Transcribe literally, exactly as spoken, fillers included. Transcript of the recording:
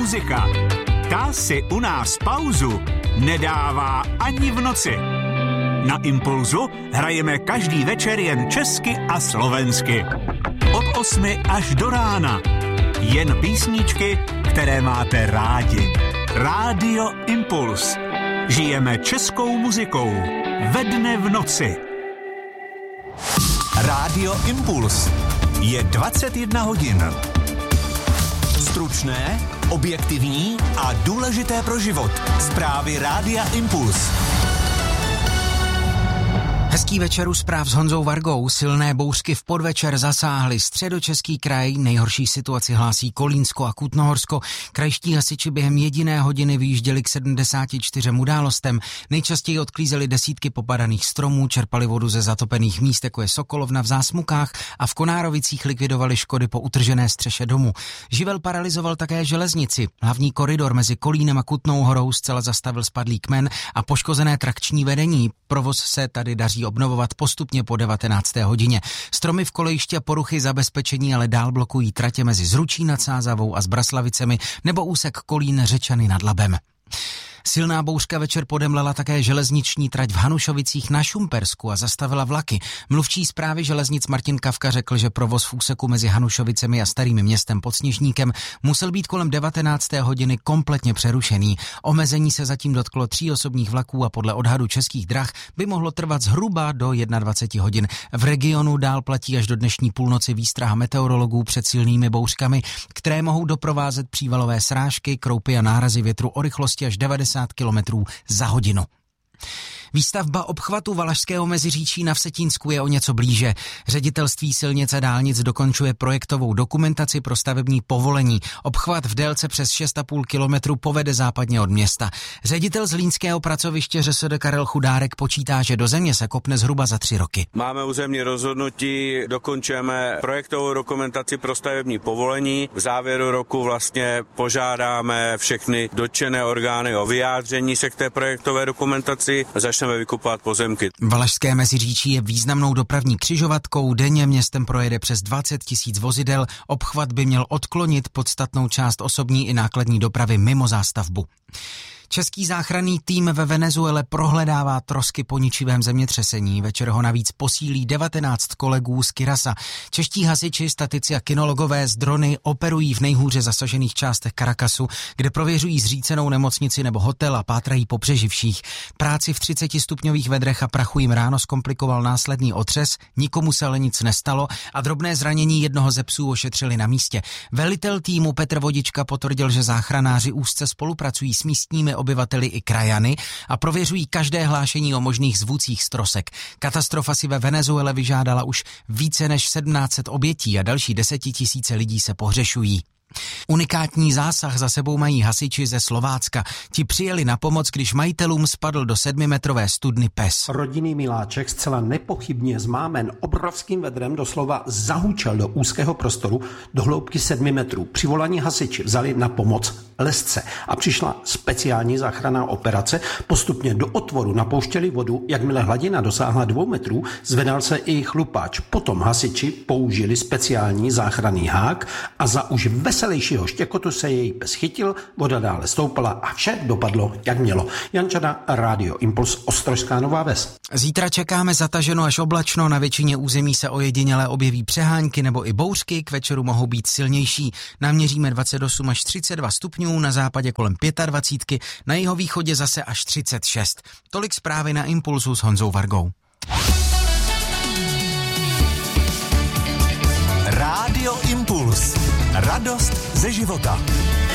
muzika. Ta si u nás pauzu nedává ani v noci. Na Impulzu hrajeme každý večer jen česky a slovensky. Od osmi až do rána. Jen písničky, které máte rádi. Rádio Impuls. Žijeme českou muzikou. Ve dne v noci. Rádio Impuls. Je dvacet jedna hodin. Stručné, objektivní a důležité pro život. Zprávy Rádia Impuls. Hezký večer u zpráv s Honzou Vargou. Silné bouřky v podvečer zasáhly středočeský kraj. Nejhorší situaci hlásí Kolínsko a Kutnohorsko. Krajští hasiči během jediné hodiny vyjížděli k sedmdesáti čtyřem událostem. Nejčastěji odklízeli desítky popadaných stromů, čerpali vodu ze zatopených míst, jako je Sokolovna v Zásmukách, a v Konárovicích likvidovali škody po utržené střeše domu. Živel paralyzoval také železnici. Hlavní koridor mezi Kolínem a Kutnou Horou zcela zastavil spadlý kmen a poškozené trakční vedení. Provoz se tady daří obnovovat postupně po devatenácté hodině. Stromy v kolejišti a poruchy zabezpečení ale dál blokují tratě mezi Zručí nad Sázavou a Zbraslavicemi nebo úsek Kolín Řečany nad Labem. Silná bouřka večer podemlela také železniční trať v Hanušovicích na Šumpersku a zastavila vlaky. Mluvčí správy železnic Martin Kavka řekl, že provoz v úseku mezi Hanušovicemi a Starým Městem pod Sněžníkem musel být kolem devatenácté hodiny kompletně přerušený. Omezení se zatím dotklo tří osobních vlaků a podle odhadu Českých drah by mohlo trvat zhruba do dvacet jedna hodin. V regionu dál platí až do dnešní půlnoci výstraha meteorologů před silnými bouřkami, které mohou doprovázet přívalové srážky, kroupy a nárazy větru o rychlosti až devadesát kilometrů za hodinu. Výstavba obchvatu Valašského Meziříčí na Vsetínsku je o něco blíže. Ředitelství silnic a dálnic dokončuje projektovou dokumentaci pro stavební povolení. Obchvat v délce přes šest a půl kilometru povede západně od města. Ředitel zlínského pracoviště ŘSD Karel Chudárek počítá, že do země se kopne zhruba za tři roky. Máme územní rozhodnutí, dokončujeme projektovou dokumentaci pro stavební povolení. V závěru roku vlastně požádáme všechny dotčené orgány o vyjádření se k té projektové dokumentaci. Začneme vykupovat pozemky. Valašské Meziříčí je významnou dopravní křižovatkou, denně městem projede přes dvacet tisíc vozidel, obchvat by měl odklonit podstatnou část osobní i nákladní dopravy mimo zástavbu. Český záchranný tým ve Venezuele prohledává trosky po ničivém zemětřesení. Večer ho navíc posílí devatenáct kolegů z Kirasa. Čeští hasiči, statici a kinologové z drony operují v nejhůře zasažených částech Caracasu, kde prověřují zřícenou nemocnici nebo hotel a pátrají po přeživších. Práci v třicetistupňových vedrech a prachu jim ráno zkomplikoval následný otřes, nikomu se ale nic nestalo a drobné zranění jednoho ze psů ošetřili na místě. Velitel týmu Petr Vodička potvrdil, že záchranáři úzce spolupracují s místními obyvateli i krajany a prověřují každé hlášení o možných zvucích z trosek. Katastrofa si ve Venezuele vyžádala už více než sedmnáct set obětí a další desetitisíce lidí se pohřešují. Unikátní zásah za sebou mají hasiči ze Slovácka. Ti přijeli na pomoc, když majitelům spadl do sedmimetrové studny pes. Rodinný miláček zcela nepochybně zmámen obrovským vedrem doslova zahučel do úzkého prostoru do hloubky sedmi metrů. Přivolaní hasiči vzali na pomoc lesce a přišla speciální záchranná operace. Postupně do otvoru napouštěli vodu, jakmile hladina dosáhla dvou metrů, zvedal se i chlupáč. Potom hasiči použili speciální záchranný hák a za už veselějšího štěkotu se její pes chytil, voda dále stoupala a vše dopadlo, jak mělo. Jan Čada, Rádio Impuls, Ostrožská Nová Ves. Zítra čekáme zataženo až oblačno, na většině území se ojediněle objeví přehánky nebo i bouřky, k večeru mohou být silnější. Naměříme dvacet osm až třicet dva stupňů, na západě kolem dvacet pět, na jihovýchodě zase až třicet šest. Tolik zprávy na Impulsu s Honzou Vargou. Rádio Impuls. Radost ze života.